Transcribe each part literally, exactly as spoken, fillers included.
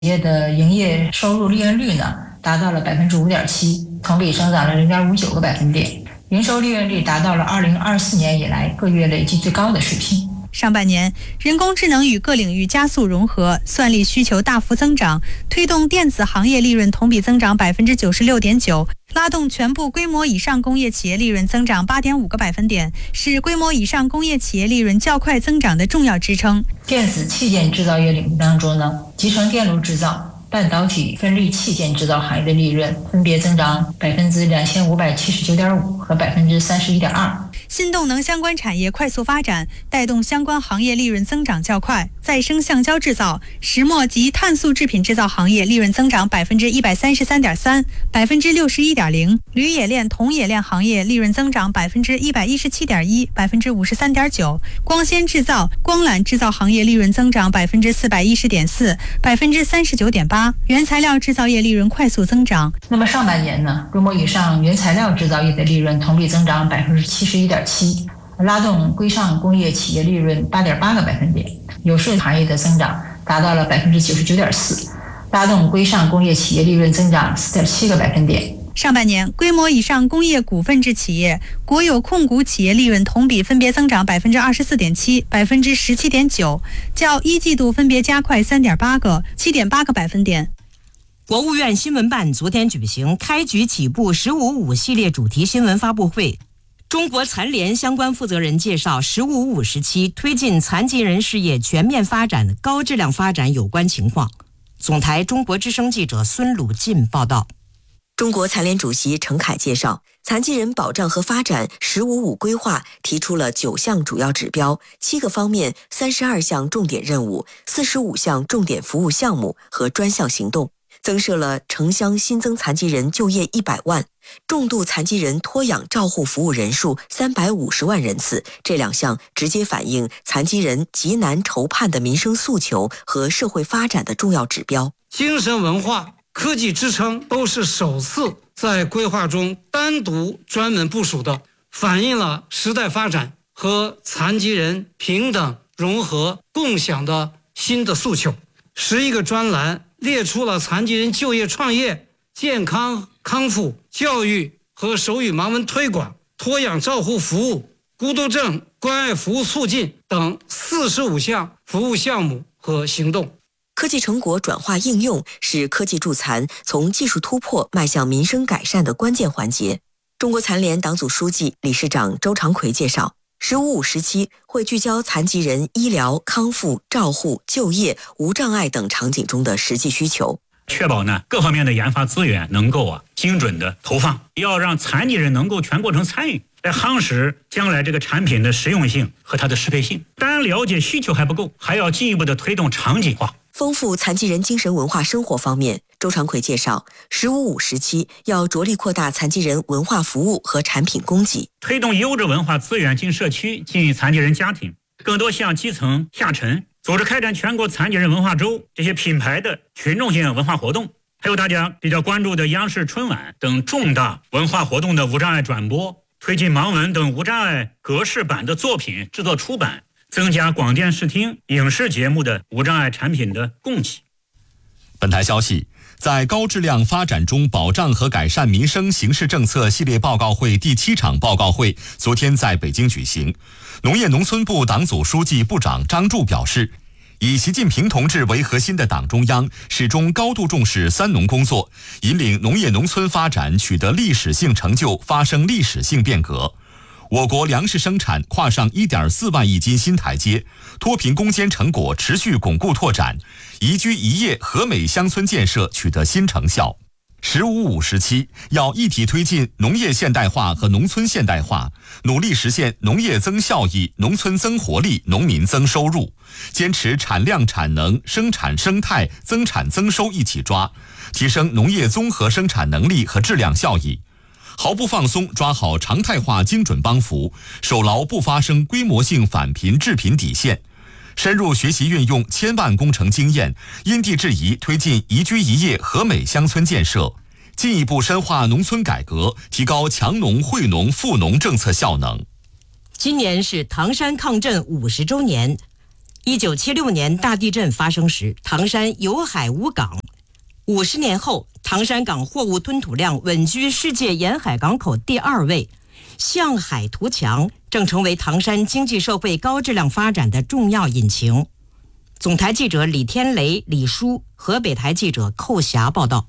业的营业收入利润率呢达到了百分之五点七，同比增长了零点五九个百分点，营收利润率达到了二零二四年以来个月累计最高的水平。 上半年，人工智能与各领域加速融合，算力需求大幅增长，推动电子行业利润同比增长百分之九十六点九，拉动全部规模以上工业企业利润增长八点五个百分点，是规模以上工业企业利润较快增长的重要支撑。 电子器件制造业领域当中呢，集成电路制造、半导体分立器件制造行业的利润分别增长百分之两千五百七十九点五和百分之三十一点二。 新动能相关产业快速发展，带动相关行业利润增长较快。再生橡胶制造、石墨及碳素制品制造行业利润增长百分之一百三十三点三、百分之六十一点零。铝冶炼、铜冶炼行业利润增长百分之一百一十七点一、百分之五十三点九。光纤制造、光缆制造行业利润增长百分之四百一十点四、百分之三十九点八。原材料制造业利润快速增长。 那么上半年呢，规模以上原材料制造业的利润同比增长百分之七十一点七，拉动规上工业企业利润八点八个百分点，有税行业的增长达到了百分之九十九点四，拉动规上工业企业利润增长四点七个百分点。 上半年，规模以上工业股份制企业、国有控股企业利润同比分别增长百分之二十四点七、百分之十七点九，较一季度分别加快三点八个、七点八个百分点。 国务院新闻办昨天举行开局起步十五五系列主题新闻发布会。中国残联相关负责人介绍十五五时期推进残疾人事业全面发展、高质量发展有关情况。总台中国之声记者孙鲁进报道。 中国残联主席陈凯介绍，残疾人保障和发展十五五规划提出了九项主要指标、七个方面、三十二项重点任务、四十五项重点服务项目和专项行动，增设了城乡新增残疾人就业一百万，重度残疾人托养照护服务人数三百五十万人次。这两项直接反映残疾人极难筹盼的民生诉求和社会发展的重要指标。 精神文化、科技支撑都是首次在规划中单独专门部署的，反映了时代发展和残疾人平等、融合、共享的新的诉求。十一个专栏列出了残疾人就业创业、健康康复、教育和手语盲文推广、托养照护服务、孤独症关爱服务促进等四十五项服务项目和行动。 科技成果转化应用是科技助残从技术突破迈向民生改善的关键环节。中国残联党组书记、理事长周长奎介绍，十五五时期会聚焦残疾人医疗、康复、照护、就业、无障碍等场景中的实际需求， 确保呢各方面的研发资源能够啊精准的投放，要让残疾人能够全过程参与，来夯实将来这个产品的实用性和它的适配性。单了解需求还不够，还要进一步的推动场景化。 丰富残疾人精神文化生活方面，周长奎介绍，十五五时期要着力扩大残疾人文化服务和产品供给， 推动优质文化资源进社区、进残疾人家庭，更多向基层下沉，组织开展全国残疾人文化周这些品牌的群众性文化活动，还有大家比较关注的央视春晚等重大文化活动的无障碍转播，推进盲文等无障碍格式版的作品制作出版，增加广电视听影视节目的无障碍产品的供给。 本台消息，在高质量发展中保障和改善民生形势政策系列报告会第七场报告会昨天在北京举行。农业农村部党组书记、部长张柱表示，以习近平同志为核心的党中央始终高度重视三农工作，引领农业农村发展取得历史性成就，发生历史性变革。我国粮食生产跨上 一点四万亿斤新台阶，脱贫攻坚成果持续巩固拓展，宜居宜业和美乡村建设取得新成效。十五五时期要一体推进农业现代化和农村现代化，努力实现农业增效益、农村增活力、农民增收入，坚持产量产能、生产生态、增产增收一起抓，提升农业综合生产能力和质量效益。毫不放松抓好常态化精准帮扶，守牢不发生规模性返贫致贫底线，深入学习运用千万工程经验，因地制宜推进宜居宜业和美乡村建设，进一步深化农村改革，提高强农惠农富农政策效能。 今年是唐山抗震五十周年， 一九七六年大地震发生时，唐山有海无港。五十年后，唐山港货物吞吐量稳居世界沿海港口第二位，向海图强正成为唐山经济社会高质量发展的重要引擎。总台记者李天雷、李舒，河北台记者寇霞报道。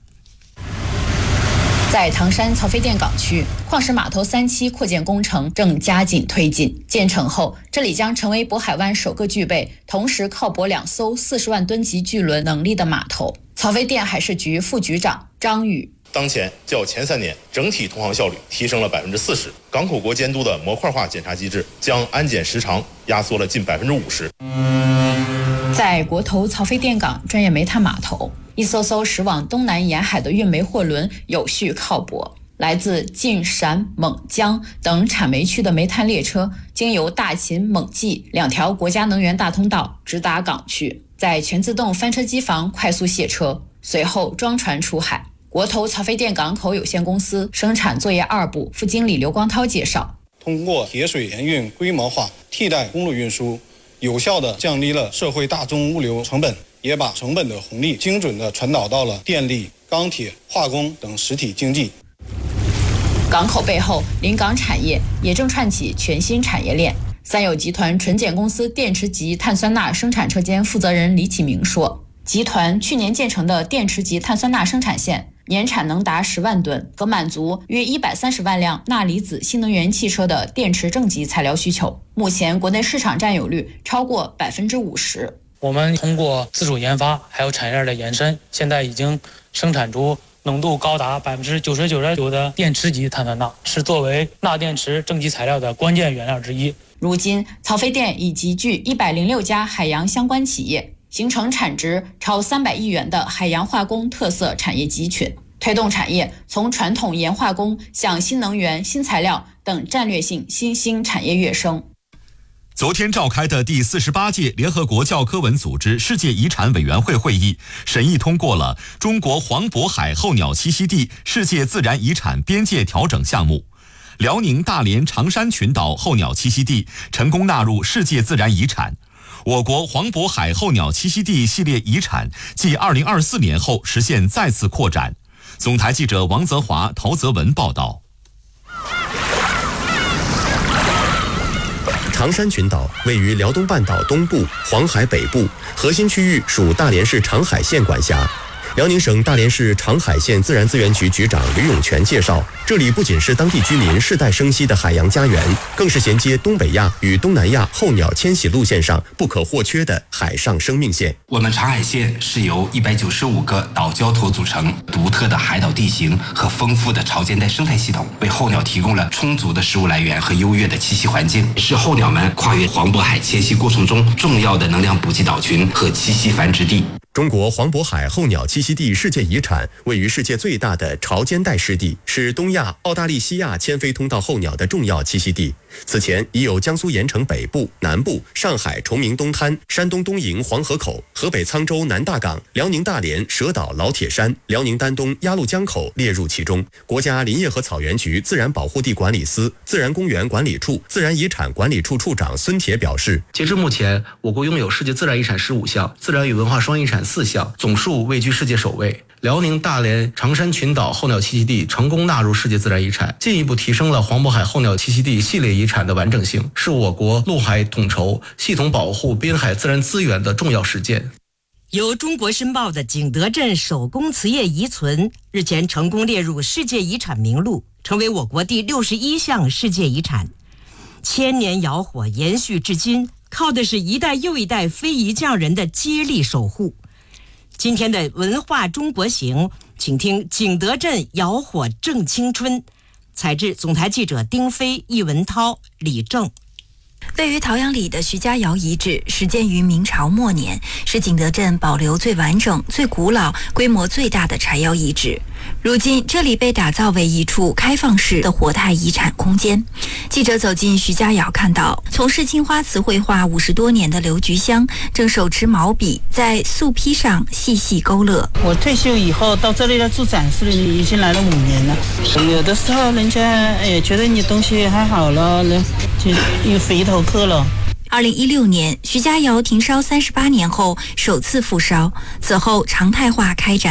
在唐山曹妃甸港区，矿石码头三期扩建工程正加紧推进。建成后，这里将成为渤海湾首个具备同时靠泊两艘四十万吨级巨轮能力的码头。曹妃甸海事局副局长张宇： 当前较前三年整体通航效率提升了百分之四十，港口国监督的模块化检查机制将安检时长压缩了近百分之五十。 在国投曹妃甸港专业煤炭码头，一艘艘驶往东南沿海的运煤货轮有序靠泊。来自晋、陕、蒙、江等产煤区的煤炭列车，经由大秦、蒙冀两条国家能源大通道直达港区，在全自动翻车机房快速卸车，随后装船出海。国投曹妃甸港口有限公司生产作业二部副经理刘光涛介绍， 通过铁水联运规模化替代公路运输，有效地降低了社会大宗物流成本，也把成本的红利精准地传导到了电力、钢铁、化工等实体经济。 港口背后，临港产业也正串起全新产业链。三友集团纯碱公司电池级碳酸钠生产车间负责人李启明说，集团去年建成的电池级碳酸钠生产线年产能达十万吨，可满足约一百三十万辆钠离子新能源汽车的电池正极材料需求。目前国内市场占有率超过百分之五十。 我们通过自主研发还有产业链的延伸，现在已经生产出浓度高达百分之九十九点九的电池级碳酸钠，是作为钠电池正极材料的关键原料之一。 如今，曹妃甸已集聚一百零六家海洋相关企业，形成产值超三百亿元的海洋化工特色产业集群，推动产业从传统盐化工向新能源、新材料等战略性新兴产业跃升。 昨天召开的第四十八届联合国教科文组织世界遗产委员会会议审议通过了中国黄渤海候鸟栖息地世界自然遗产边界调整项目，辽宁大连长山群岛候鸟栖息地成功纳入世界自然遗产。我国黄渤海候鸟栖息地系列遗产继二零二四年后实现再次扩展。总台记者王泽华、陶泽文报道。 长山群岛位于辽东半岛东部、黄海北部，核心区域属大连市长海县管辖。辽宁省大连市长海县自然资源局局长吕永全介绍，这里不仅是当地居民世代生息的海洋家园，更是衔接东北亚与东南亚候鸟迁徙路线上不可或缺的海上生命线。 我们长海县是由一百九十五个岛礁头组成，独特的海岛地形和丰富的潮间带生态系统，为候鸟提供了充足的食物来源和优越的栖息环境，是候鸟们跨越黄渤海迁徙过程中重要的能量补给岛群和栖息繁殖地。 中国黄渤海候鸟栖息地世界遗产位于世界最大的潮间带湿地，是东亚、澳大利西亚迁飞通道候鸟的重要栖息地。此前已有江苏盐城北部、南部、上海崇明东滩、山东东营黄河口、河北沧州南大港、辽宁大连蛇岛老铁山、辽宁丹东鸭绿江口列入其中。国家林业和草原局自然保护地管理司、自然公园管理处自然遗产管理处处长孙铁表示， 截至目前，我国拥有世界自然遗产十五项，自然与文化双遗产四项，总数位居世界首位。辽宁大连长山群岛候鸟栖息地成功纳入世界自然遗产，进一步提升了黄渤海候鸟栖息地系列遗产的完整性，是我国陆海统筹、系统保护滨海自然资源的重要实践。 由中国申报的景德镇手工瓷业遗存日前成功列入世界遗产名录，成为我国第六十一项世界遗产。千年窑火延续至今，靠的是一代又一代非遗匠人的接力守护。今天的文化中国行，请听景德镇窑火正青春。采制总台记者丁飞、易文涛、李正。 位于陶阳里的徐家窑遗址始建于明朝末年，是景德镇保留最完整、最古老、规模最大的柴窑遗址。如今这里被打造为一处开放式的活态遗产空间。记者走进徐家窑，看到从事青花瓷绘画五十多年的刘菊香正手持毛笔在素坯上细细勾勒。 我退休以后到这里来做展示，已经来了五年了。有的时候人家哎觉得你东西还好了，就有肥头客了。 二零一六年，徐家窑停烧三十八年后首次复烧，此后常态化开展